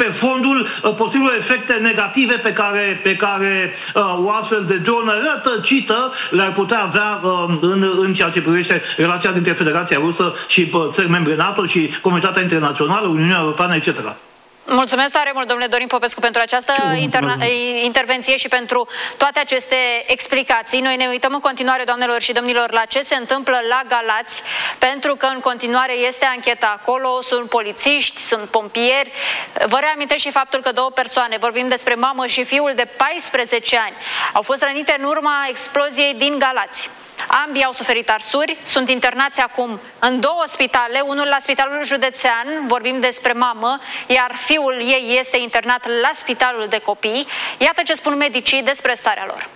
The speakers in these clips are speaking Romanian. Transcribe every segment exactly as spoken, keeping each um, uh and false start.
fondul uh, posibilor efecte negative pe care, pe care uh, o astfel de dronă rătăcită le-ar putea avea uh, în, în ceea ce privește relația dintre Federația Rusă și uh, țări membre NATO și comunitatea internațională, Uniunea Europeană, et cetera. Mulțumesc tare mult, domnule Dorin Popescu, pentru această intervenție și pentru toate aceste explicații. Noi ne uităm în continuare, doamnelor și domnilor, la ce se întâmplă la Galați, pentru că în continuare este ancheta acolo, sunt polițiști, sunt pompieri. Vă reamintesc și faptul că două persoane, vorbim despre mamă și fiul de paisprezece ani, au fost rănite în urma exploziei din Galați. Ambii au suferit arsuri, sunt internați acum în două spitale, unul la Spitalul Județean, vorbim despre mamă, iar fiul ei este internat la Spitalul de Copii. Iată ce spun medicii despre starea lor.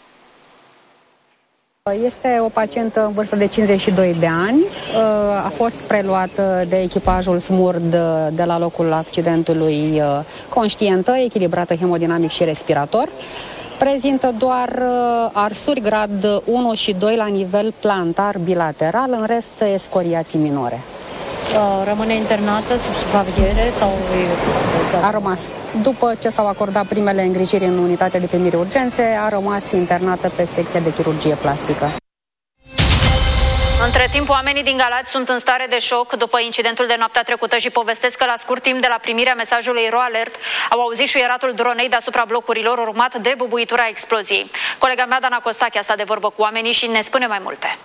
Este o pacientă în vârstă de cincizeci și doi de ani, a fost preluată de echipajul SMURD de la locul accidentului conștientă, echilibrată hemodinamic și respirator. Prezintă doar uh, arsuri grad unu și doi la nivel plantar bilateral, în rest escoriații minore. Uh, rămâne internată sub supraveghere sau... A rămas. După ce s-au acordat primele îngrijiri în unitatea de primire urgențe, a rămas internată pe secția de chirurgie plastică. Între timp, oamenii din Galați sunt în stare de șoc după incidentul de noaptea trecută și povestesc că la scurt timp de la primirea mesajului RoAlert au auzit șuieratul dronei deasupra blocurilor, urmat de bubuitura exploziei. Colega mea, Dana Costache, a stat de vorbă cu oamenii și ne spune mai multe.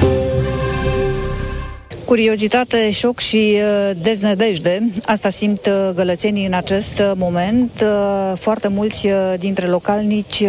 Curiozitate, șoc și deznădejde, asta simt gălățenii în acest moment. Foarte mulți dintre localnici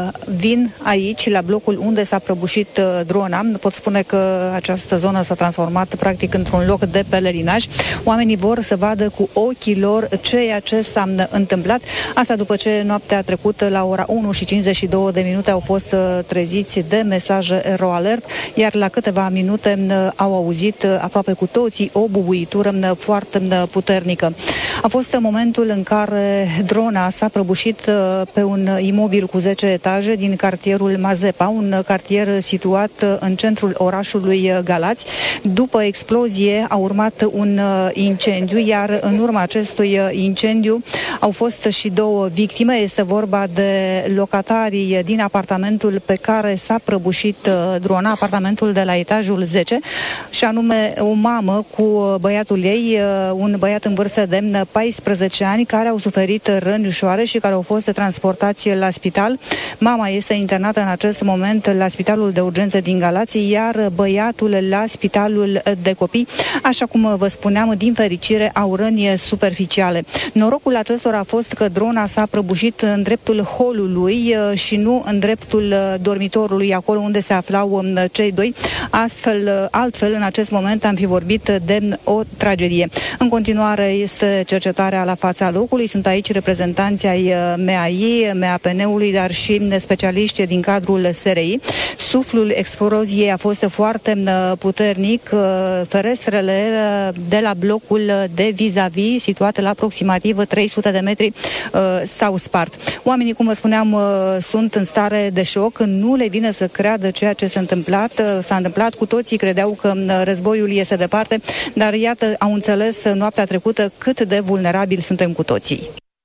vin aici, la blocul unde s-a prăbușit drona. Pot spune că această zonă s-a transformat practic într-un loc de pelerinaj. Oamenii vor să vadă cu ochii lor ceea ce s-a întâmplat. Asta după ce noaptea trecută, la ora unu și cincizeci și două de minute, au fost treziți de mesaje RoAlert, iar la câteva minute au auzit aproape cu toții o bubuitură foarte puternică. A fost momentul în care drona s-a prăbușit pe un imobil cu zece etaje din cartierul Mazepa, un cartier situat în centrul orașului Galați. După explozie a urmat un incendiu, iar în urma acestui incendiu au fost și două victime. Este vorba de locatarii din apartamentul pe care s-a prăbușit drona, apartamentul de la etajul zece, și anume o mamă cu băiatul ei, un băiat în vârstă de paisprezece ani, care au suferit răni ușoare și care au fost transportați la spital. Mama este internată în acest moment la Spitalul de Urgență din Galați, iar băiatul la Spitalul de Copii. Așa cum vă spuneam, din fericire au răni superficiale. Norocul acestora a fost că drona s-a prăbușit în dreptul holului și nu în dreptul dormitorului, acolo unde se aflau cei doi. Astfel, altfel, în acest moment am fi vorbit de o tragedie. În continuare este cercetarea la fața locului. Sunt aici reprezentanții ai M A I, M A P N-ului, dar și specialiști din cadrul S R I. Suflul exploziei a fost foarte puternic. Ferestrele de la blocul de vis-a-vis, situate la aproximativ trei sute de metri, s-au spart. Oamenii, cum vă spuneam, sunt în stare de șoc. Nu le vine să creadă ceea ce s-a întâmplat. S-a întâmplat. Cu toții credeau că războiul este departe, dar iată, au înțeles noaptea trecută cât de vulnerabili suntem cu toții.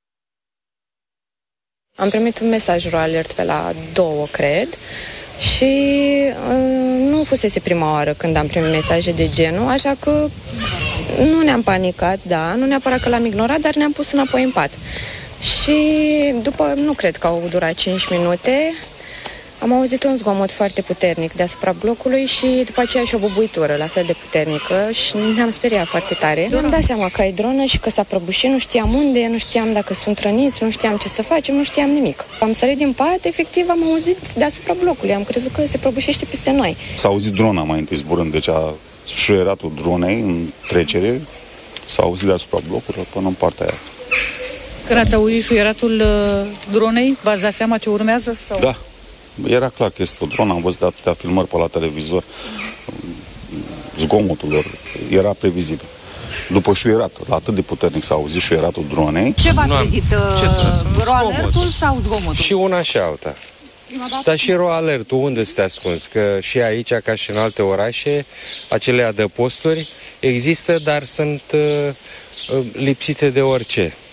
Am primit un mesaj RoAlert pe la două, cred, și uh, nu fusese prima oară când am primit mesaje de genul, așa că nu ne-am panicat, da, nu neapărat că l-am ignorat, dar ne-am pus înapoi în pat. Și după, nu cred că au durat cinci minute, am auzit un zgomot foarte puternic deasupra blocului și după aceea și o bubuitură la fel de puternică și ne-am speriat foarte tare. Mi-am dat seama că e dronă și că s-a prăbușit, nu știam unde, nu știam dacă sunt răniți, nu știam ce să facem, nu știam nimic. Am sărit din pat, efectiv am auzit deasupra blocului, am crezut că se prăbușește peste noi. S-a auzit drona mai întâi zburând, deci a șuieratul dronei în trecere, s-a auzit deasupra blocurilor până în partea aia. Când ați auzit șuieratul dronei, v-ați dat seama ce urmează? Sau? Da. Era clar că este o dronă, am văzut atâtea filmări pe la televizor, zgomotul lor era previzibil. După șuierat, atât de puternic s-a auzit șuieratul dronei. Ce v-a trezit? RoAlertul sau zgomotul? Și una și alta. Dar și RoAlertul, unde este ascuns? Că și aici, ca și în alte orașe, acele adăposturi există, dar sunt uh, lipsite de orice.